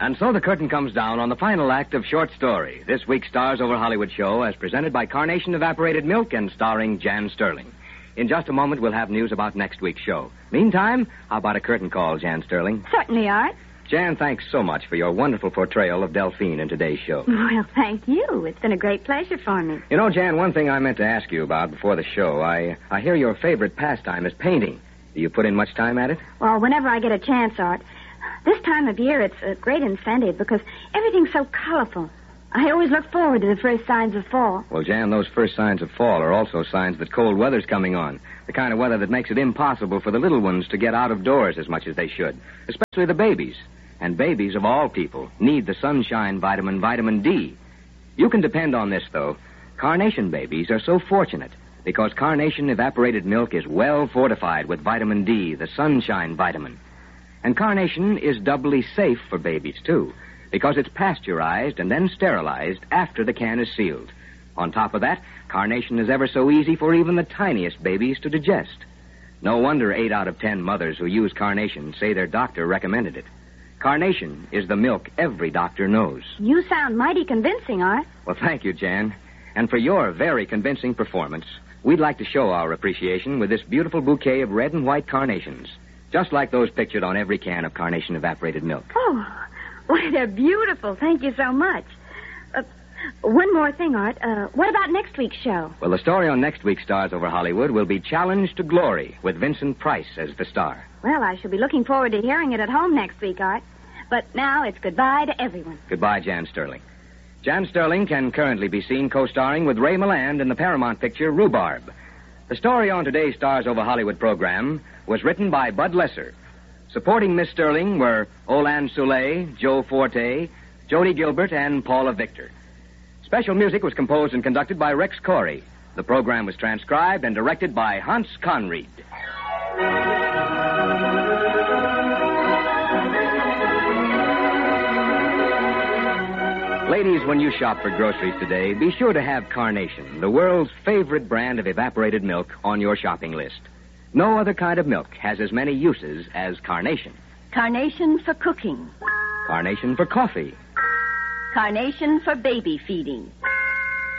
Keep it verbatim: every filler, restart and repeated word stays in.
And so the curtain comes down on the final act of Short Story, this week's Stars Over Hollywood show, as presented by Carnation Evaporated Milk and starring Jan Sterling. In just a moment, we'll have news about next week's show. Meantime, how about a curtain call, Jan Sterling? Certainly, Art. Jan, thanks so much for your wonderful portrayal of Delphine in today's show. Well, thank you. It's been a great pleasure for me. You know, Jan, one thing I meant to ask you about before the show. I, I hear your favorite pastime is painting. Do you put in much time at it? Well, whenever I get a chance, Art. This time of year, it's a great incentive because everything's so colorful. I always look forward to the first signs of fall. Well, Jan, those first signs of fall are also signs that cold weather's coming on. The kind of weather that makes it impossible for the little ones to get out of doors as much as they should. Especially the babies. And babies, of all people, need the sunshine vitamin, vitamin D. You can depend on this, though. Carnation babies are so fortunate because Carnation Evaporated Milk is well fortified with vitamin D, the sunshine vitamin. And Carnation is doubly safe for babies, too, because it's pasteurized and then sterilized after the can is sealed. On top of that, Carnation is ever so easy for even the tiniest babies to digest. No wonder eight out of ten mothers who use Carnation say their doctor recommended it. Carnation is the milk every doctor knows. You sound mighty convincing, Art. Well, thank you, Jan. And for your very convincing performance, we'd like to show our appreciation with this beautiful bouquet of red and white carnations. Just like those pictured on every can of Carnation Evaporated Milk. Oh, why, they're beautiful. Thank you so much. Uh, one more thing, Art. Uh, what about next week's show? Well, the story on next week's Stars Over Hollywood will be Challenge to Glory with Vincent Price as the star. Well, I shall be looking forward to hearing it at home next week, Art. But now it's goodbye to everyone. Goodbye, Jan Sterling. Jan Sterling can currently be seen co-starring with Ray Milland in the Paramount picture Rhubarb. The story on today's Stars Over Hollywood program was written by Bud Lesser. Supporting Miss Sterling were Olan Soule, Joe Forte, Jody Gilbert, and Paula Victor. Special music was composed and conducted by Rex Corey. The program was transcribed and directed by Hans Conried. Ladies, when you shop for groceries today, be sure to have Carnation, the world's favorite brand of evaporated milk, on your shopping list. No other kind of milk has as many uses as Carnation. Carnation for cooking. Carnation for coffee. Carnation for baby feeding.